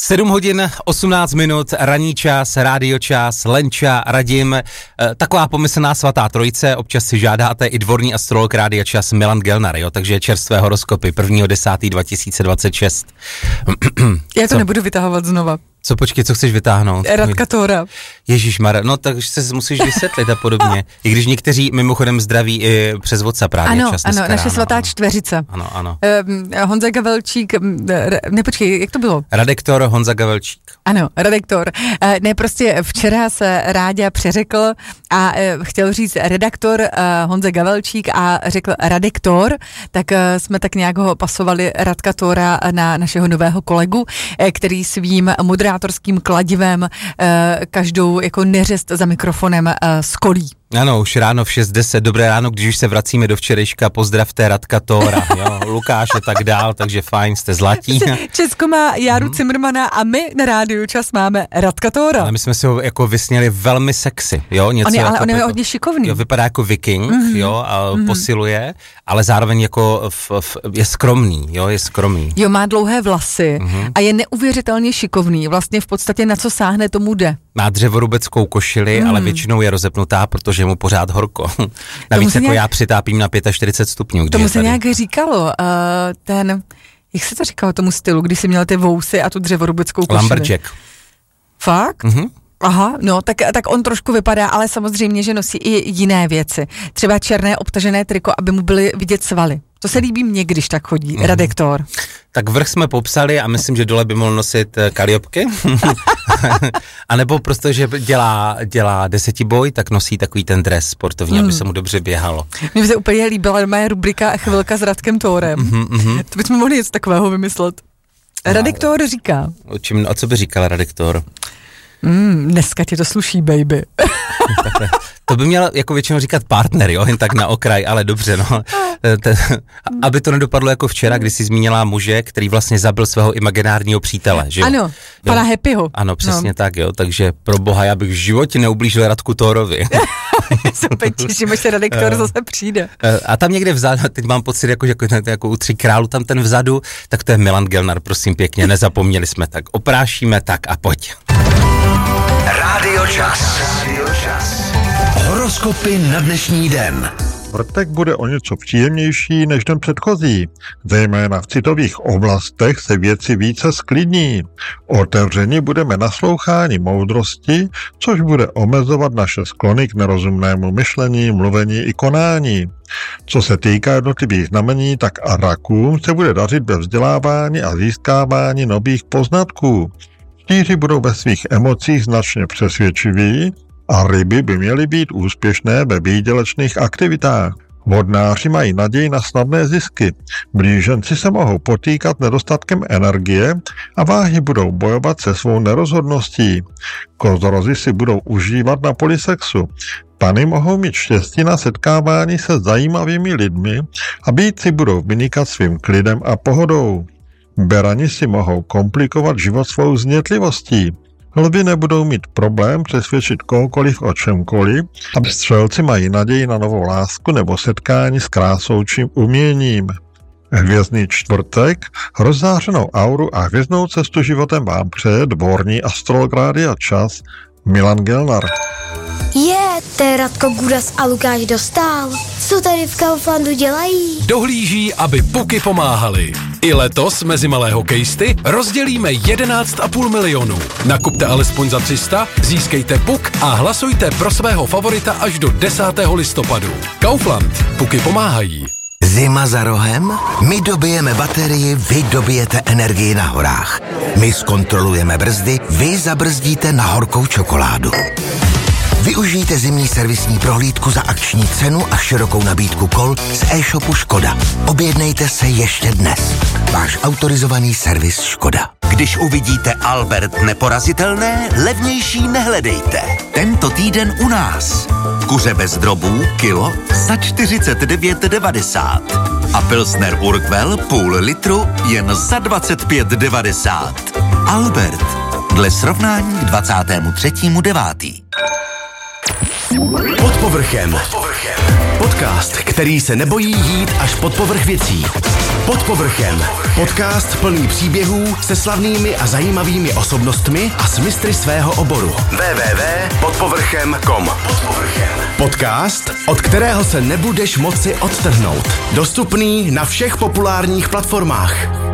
7 hodin, 18 minut, ranní čas, rádio čas, Lenča, Radim, taková pomyslná svatá trojice, občas si žádáte i dvorní astrolog rádia čas Milan Gelnar, jo, takže čerstvé horoskopy 1.10.2026. Já to nebudu vytahovat znova. Co, počkej, co chceš vytáhnout? Radka Tóra. Ježišmarja, no takže se musíš vysvětlit a podobně. I když někteří mimochodem zdraví i přes WhatsApp právě čas. Ano, naše svatá čtveřice. Ano. Honza Gavelčík, počkej, jak to bylo? Radektor Honza Gavelčík. Ano, redaktor. Prostě včera se Ráďa přeřekl a chtěl říct redaktor Honza Gavelčík a řekl radektor, tak jsme tak nějak ho pasovali Radka Tóra na našeho nového kolegu, který svým moderátorským kladivem každou jako neřest za mikrofonem skolí. Ano, už ráno v 6:10, dobré ráno, když už se vracíme do včerejška, pozdravte Radka Tóra, jo, Lukáše tak dál, takže fajn, jste zlatí. Česko má Járu Cimrmana a my na rádiu čas máme Radka Tóra. Ale my jsme si ho jako vysněli velmi sexy, jo. Něco on je hodně šikovný. Jo, vypadá jako viking, jo, a posiluje, ale zároveň jako je skromný, jo, je skromný. Jo, má dlouhé vlasy a je neuvěřitelně šikovný, vlastně v podstatě na co sáhne, tomu jde. Má dřevorubeckou košili, ale většinou je rozepnutá, protože je mu pořád horko. Navíc jako já přitápím na 45 stupňů. Tomu se nějak říkalo, jak se to říkalo tomu stylu, když jsi měl ty vousy a tu dřevorubeckou košili? Lumberjack. Fakt? Aha, no, tak on trošku vypadá, ale samozřejmě, že nosí i jiné věci. Třeba černé obtažené triko, aby mu byly vidět svaly. To se líbí mně, když tak chodí, redaktor. Tak vrch jsme popsali a myslím, že dole by mohl nosit kaliopky. A nebo prostě, že dělá desetiboj, tak nosí takový ten dres sportovní, aby se mu dobře běhalo. Mně se úplně líbila moje rubrika Chvilka s Radkem Tórem. To bychom mohli něco takového vymyslet. Redaktor říká. A co by říkal redaktor? Dneska ti to sluší, baby. To by měl jako většinou říkat partner, jo, jen tak na okraj, ale dobře, no. Aby to nedopadlo jako včera, kdy jsi zmínila muže, který vlastně zabil svého imaginárního přítele, že jo? Ano, pana Happyho. Ano, přesně tak, jo, takže pro boha, já bych v životě neublížil Radku Tórovi. Super, těším, až se redaktor zase přijde. A tam někde vzadu, teď mám pocit, jako u Tří králů, tam ten vzadu, tak to je Milan Gelnar, prosím pěkně, nezapomněli jsme, tak oprášíme, tak a pojď. Rádio Čas. Horoskopy na dnešní den. Čtvrtek bude o něco příjemnější než den předchozí. Zejména v citových oblastech se věci více sklidní. Otevřeni budeme naslouchání moudrosti, což bude omezovat naše sklony k nerozumnému myšlení, mluvení i konání. Co se týká jednotlivých znamení, tak a rakům se bude dařit ve vzdělávání a získávání nových poznatků. Štíři budou ve svých emocích značně přesvědčiví a ryby by měly být úspěšné ve výdělečných aktivitách. Vodnáři mají naději na snadné zisky. Blíženci se mohou potýkat nedostatkem energie a váhy budou bojovat se svou nerozhodností. Kozorozi si budou užívat na poli sexu. Pany mohou mít štěstí na setkávání se zajímavými lidmi a býtci budou vynikat svým klidem a pohodou. Berani si mohou komplikovat život svou znětlivostí. Lvi nebudou mít problém přesvědčit kohokoliv o čemkoliv a střelci mají naději na novou lásku nebo setkání s krásou či uměním. Hvězdný čtvrtek, rozzářenou auru a hvězdnou cestu životem vám přeje dvorní astrolog rádia čas Milan Gelnar. To je Radko Gudas a Lukáš Dostál. Co tady v Kauflandu dělají? Dohlíží, aby puky pomáhaly. I letos mezi malé hokejisty rozdělíme 11,5 milionu. Nakupte alespoň za 300, získejte puk a hlasujte pro svého favorita až do 10. listopadu. Kaufland. Puky pomáhají. Zima za rohem? My dobijeme baterii, vy dobijete energii na horách. My zkontrolujeme brzdy, vy zabrzdíte na horkou čokoládu. Využijte zimní servisní prohlídku za akční cenu a širokou nabídku kol z e-shopu Škoda. Objednejte se ještě dnes. Váš autorizovaný servis Škoda. Když uvidíte Albert neporazitelné, levnější nehledejte. Tento týden u nás. Kuře bez drobů, kilo za 49,90. A Pilsner Urquell půl litru jen za 25,90. Albert. Dle srovnání k 23.9. Pod povrchem. Podcast, který se nebojí jít až pod povrch věcí. Pod povrchem. Podcast plný příběhů se slavnými a zajímavými osobnostmi a s mistry svého oboru. www.podpovrchem.com Podcast, od kterého se nebudeš moci odtrhnout. Dostupný na všech populárních platformách.